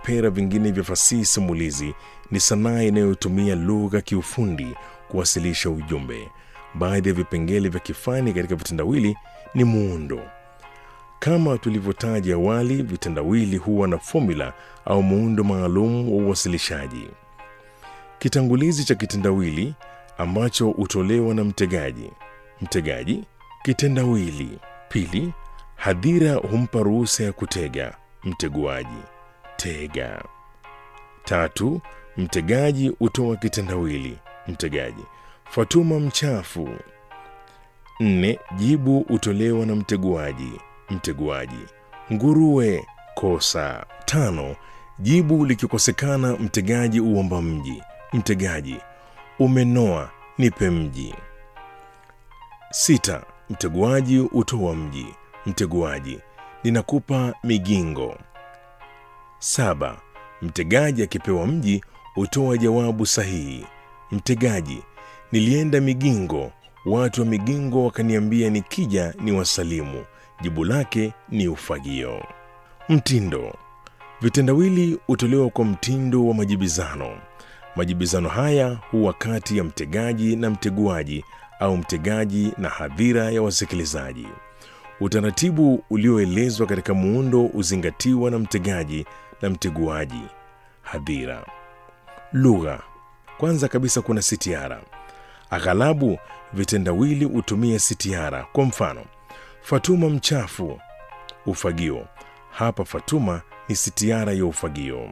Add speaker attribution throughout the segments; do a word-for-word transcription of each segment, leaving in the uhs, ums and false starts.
Speaker 1: vipera vingine vya fasihi simulizi ni sanaa inayotumia lugha kiufundi kuwasilisha ujumbe. Baadhi ya vipengele vya kifani katika vitendawili ni muundo. Kama tulivyotaja awali, vitendawili huwa na formula au muundo maalum wa uwasilishaji. Kitangulizi cha kitendawili ambacho hutolewa na mtegaji. Mtegaji, kitendawili. Pili, hadhira humpa ruhusa ya kutega. Mteguaji, tega. Tatu, mtegaji hutoa kitendawili. Mtegaji, Fatuma mchafu. Nne, jibu hutolewa na mteguaji. Mteguaji, nguruwe, kosa. Tano, jibu likikosekana mtegaji huomba mji. Mtegaji, umenoa, nipe mji. Sita, mteguaji hutoa mji. Mteguaji, ninakupa migingo. Saba, mtegaji akipewa mji hutoa jawabu sahihi. Mtegaji, nilienda Migingo, watu wa Migingo wakaniambia nikija ni wasalimu. Jibu lake ni ufagio. Mtindo. Vitendawili hutolewa kwa mtindo wa majibizano. Majibizano haya huwa kati ya mtegaji na mteguaji au mtegaji na hadhira ya wasikilizaji. Utaratibu ulioelezwa katika muundo uzingatiwa na mtegaji na mteguaji. Hadhira. Lugha. Kwanza kabisa kuna sitiara. Aghalabu vitendawili hutumia sitiara. Kwa mfano, Fatuma mchafu, ufagio. Hapa Fatuma ni sitiara ya ufagio.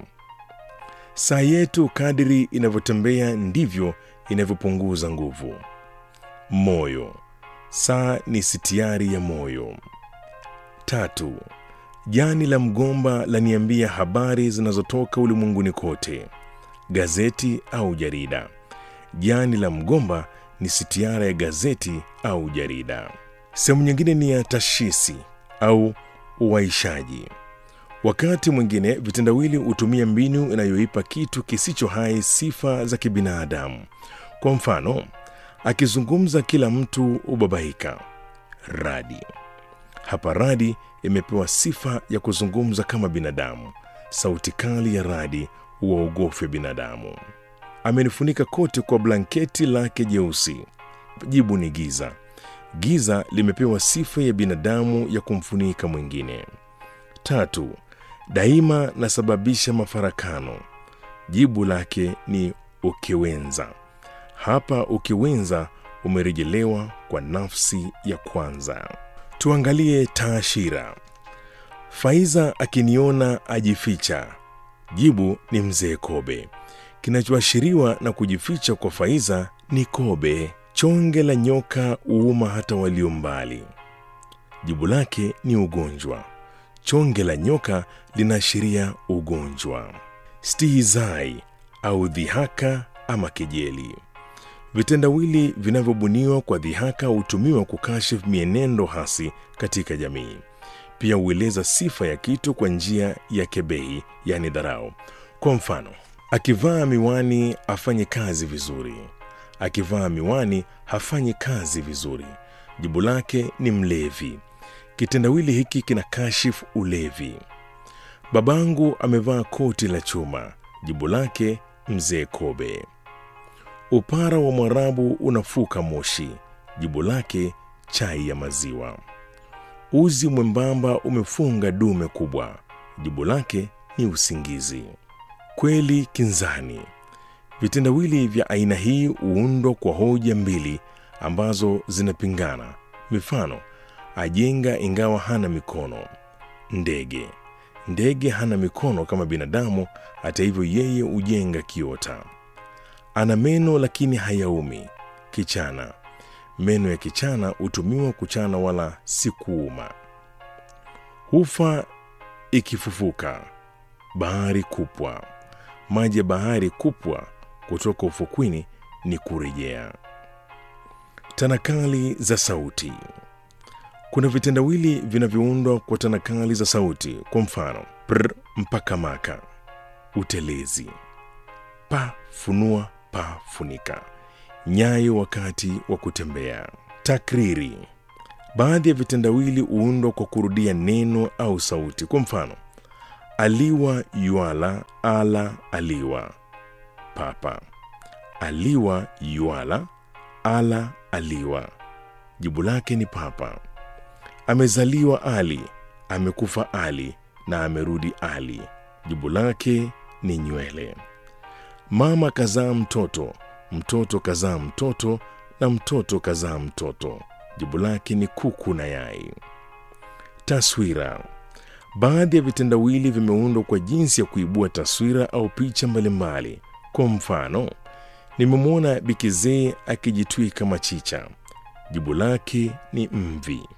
Speaker 1: Saa yetu kadiri inavyotembea ndivyo inavyopunguza nguvu. Moyo. Saa ni sitiari ya moyo. Tatu, jani la mgomba laniambia habari zinazotoka ulimwenguni kote. Gazeti au jarida. Jani la mgomba ni sitiara ya gazeti au jarida. Sehemu nyingine ni ya tashisi au uwaishaji. Wakati mwingine vitendawili hutumia mbinu inayoipa kitu kisicho hai sifa za kibinadamu. Kwa mfano, akizungumza kila mtu ubabaika. Radi. Hapa radi imepewa sifa ya kuzungumza kama binadamu. Sauti kali ya radi huwaogofya binadamu. Amenifunika kote kwa blanketi lake jeusi. Jibu ni giza. Giza limepewa sifa ya binadamu ya kumfunika mwingine. Tatu, daima nasababisha mafarakano. Jibu lake ni ukiwenza. Hapa ukiwenza umerejelewa kwa nafsi ya kwanza. Tuangalie taashira. Faiza akiniona ajificha. Jibu ni mzee Kobe. Kinachoashiriwa na kujificha kwa Faiza ni kobe. Chonge la nyoka uuma hata walio mbali. Jibu lake ni ugonjwa. Chonge la nyoka linaashiria ugonjwa. Stihizai au dhihaka ama kejeli. Vitendawili vinavyobuniwa kwa dhihaka hutumiwa kukashifu mienendo hasi katika jamii. Pia hueleza sifa ya kitu kwa njia ya kebehi, yani dharau. Kwa mfano, akivaa miwani afanye kazi vizuri. Akivaa miwani hafanyi kazi vizuri. Jibu lake ni mlevi. Kitendawili hiki kina kashifu ulevi. Babangu amevaa koti la chuma. Jibu lake mzee Kobe. Upara wa Mwarabu unafuka moshi. Jibu lake chai ya maziwa. Uzi mwembamba umefunga dume kubwa. Jibu lake ni usingizi. Kweli kinzani. Vitendawili vya aina hii huundwa kwa hoja mbili ambazo zinapingana. Mifano, ajenga ingawa hana mikono. Ndege. Ndege hana mikono kama binadamu, hata hivyo yeye hujenga kiota. Ana meno lakini hayaumi. Kichana. Meno ya kichana hutumiwa kuchana wala si kuuma. Hufa ikifufuka. Bahari kupwa. Maji ya bahari kupwa kutoka ufukwini ni kurejea. Tanakali za sauti. Kuna vitendawili vinavyoundwa kwa tanakali za sauti. Kwa mfano, pr mpaka maka. Utelezi. Pa funua, pa funika. Nyayo wakati wa kutembea. Takriri. Baadhi ya vitendawili huundwa kwa kurudia neno au sauti. Kwa mfano, Aliwa yuala ala aliwa. Papa. Aliwa yuala ala aliwa. Jibu lake ni papa. Amezaliwa Ali, amekufa Ali na amerudi Ali. Jibu lake ni nywele. Mama kazaa mtoto, mtoto kazaa mtoto na mtoto kazaa mtoto. Jibu lake ni kuku na yai. Taswira. Baadhi ya vitendawili vimeundwa kwa jinsi ya kuibua taswira au picha mbalimbali. Kwa mfano, nimemwona bikizee akijitwika machicha. Jibu lake ni mvi.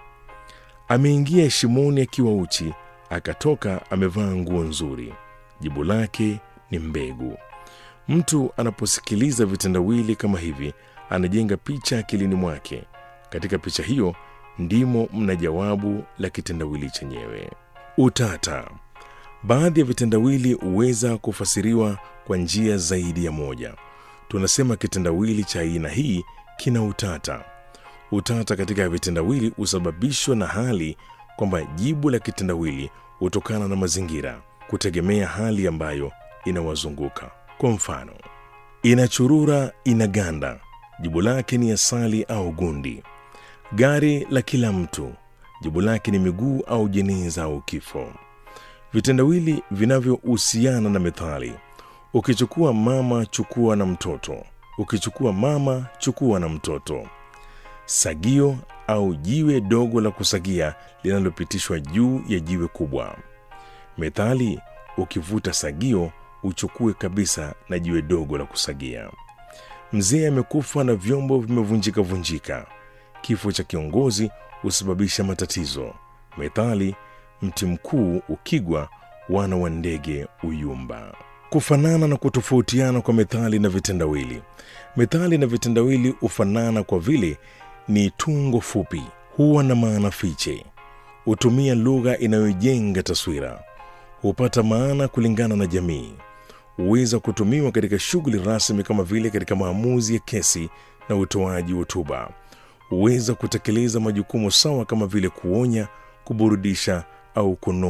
Speaker 1: Ameingia shimoni akiwa uchi, akatoka amevaa nguo nzuri. Jibu lake ni mbegu. Mtu anaposikiliza vitendawili kama hivi, anajenga picha akilini mwake. Katika picha hiyo ndimo mna jawabu la kitendawili chenyewe. Utata. Baadhi ya vitendawili huweza kufasiriwa kwa njia zaidi ya moja. Tunasema kitendawili cha aina hii kina utata. Utata katika vitendawili husababishwa na hali kwamba jibu la kitendawili hutokana na mazingira, kutegemea hali ambayo inawazunguka. Kwa mfano, inachurura inaganda. Jibu lake ni asali au gundi. Gari la kila mtu. Jibu lake ni miguu au jeneza au kifo. Vitendawili vinavyohusiana na methali. Ukichukua mama chukua na mtoto. Ukichukua mama chukua na mtoto. Sagio au jiwe dogo la kusagia linalopitishwa juu ya jiwe kubwa. Methali, ukivuta sagio uchukue kabisa na jiwe dogo la kusagia. Mzee amekufa na vyombo vimevunjika vunjika. Kifo cha kiongozi husababisha matatizo. Methali, mti mkuu ukigwa wana wa ndege uyumba. Kufanana na kutofautiana kwa methali na vitendawili. Methali na vitendawili hufanana kwa vile ni tungo fupi, huwa na maana fiche, hutumia lugha inayojenga taswira, hupata maana kulingana na jamii, huweza kutumiwa katika shughuli rasmi kama vile katika maamuzi ya kesi na utoaji hotuba, huweza kutekeleza majukumu sawa kama vile kuonya, kuburudisha au kuno